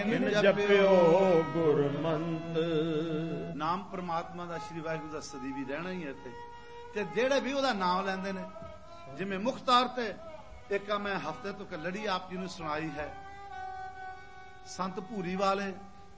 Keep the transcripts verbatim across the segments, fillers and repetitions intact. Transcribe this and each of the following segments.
किन जप्यो गुरमंत। नाम परमात्मा दा श्री वाहिगुरू दा सदी भी रहना ही है इत्थे ते जेड़े भी ओदा नाम लैंदे ने जिवें मुख तौर ते एक मैं हफ्ते तो एक लड़ी आप जी नूं सुनाई है संत भूरी वाले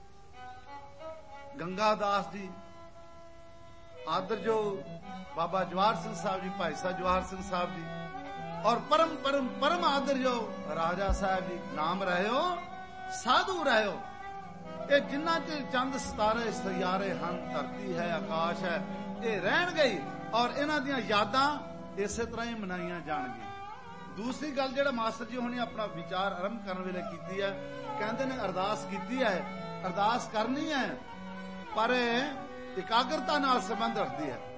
गंगा दास जी आदर जो बाबा जवाहर सिंह साहब जी भाई साहब जवाहर सिंह साहब जी और परम परम परम आदर जो राजा साहब जी नाम रहे हो साधु रहे हो ये जिन्ना च चंद सितारे सयारे हन धरती है आकाश है ये रहन गई और इन्हां दियां यादां इसे तरह ही मनाइयां जाणगियां। दूसरी गल जिहड़ा मास्टर जी हुणे अपना विचार आरंभ करन वेले कीती है कहंदे ने अरदास कीती है अरदास करनी है पर एकाग्रता नाल संबंध रखती है।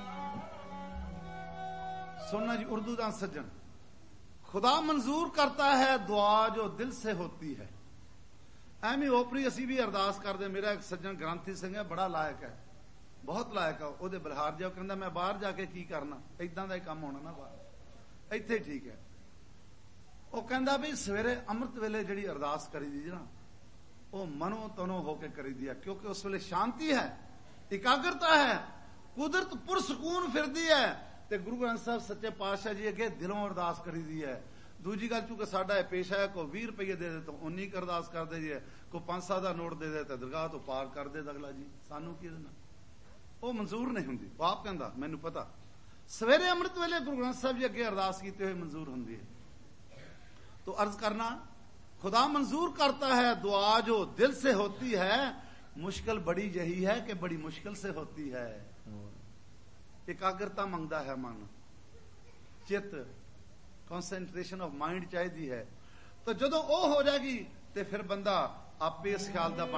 सुनना जी उर्दू दा सज्जन खुदा मंजूर करता है दुआ जो दिल से होती है। ਐਵੇਂ ओपरी असी भी अरदास करते मेरा एक सज्जन ग्रंथी सिंह है बड़ा लायक है बहुत लायक है ਉਹਦੇ ਬਲਹਾਰ ਜਿਹਾ ਕਹਿੰਦਾ मैं बाहर जाके की करना ਇਦਾਂ ਦਾ ਹੀ ਕੰਮ ਹੋਣਾ ਨਾ ਬਾਹਰ ਇੱਥੇ ठीक है। ਉਹ ਕਹਿੰਦਾ ਵੀ ਸਵੇਰੇ ਅੰਮ੍ਰਿਤ ਵੇਲੇ ਜਿਹੜੀ ਅਰਦਾਸ ਕਰੀਦੀ ਜੀ ਨਾ ਉਹ ਮਨੋਂ ਤਨੋਂ ਹੋ ਕੇ ਕਰੀਦੀ ਹੈ ਕਿਉਂਕਿ ਉਸ ਵੇਲੇ ਸ਼ਾਂਤੀ ਹੈ ਇਕਾਗਰਤਾ ਹੈ ਕੁਦਰਤ ਪੁਰਸਕੂਨ ਫਿਰਦੀ ਹੈ ਤੇ ਗੁਰੂ ਗ੍ਰੰਥ ਸਾਹਿਬ ਸੱਚੇ ਪਾਤਸ਼ਾਹ ਜੀ ਅੱਗੇ ਦਿਲੋਂ ਅਰਦਾਸ ਕਰੀਦੀ ਹੈ। दूजी गल चूंकि साडा पेशा है कोई बीस रुपये दे दे तो उन्नी अरदास कर दे जी कोई पांच सौ का नोट दे दे तो दरगाह तो पार कर दे अगला जी सानू की देना वो मंजूर नहीं हुंदी। आप कहंदा मैनू पता सवेरे अमृत वेले गुरु ग्रंथ साहब जी अगे अरदास कीते हुए मंजूर हुंदी है तो अर्ज करना खुदा मंजूर करता है दुआ जो दिल से होती है मुश्किल बड़ी यही है कि बड़ी मुश्किल से होती है। एकाग्रता मंगदा है मन चित कॉन्सेंट्रेशन ऑफ माइंड चाहिए है तो जदों वो हो जाएगी तो फिर बंदा आपे इस ख्याल का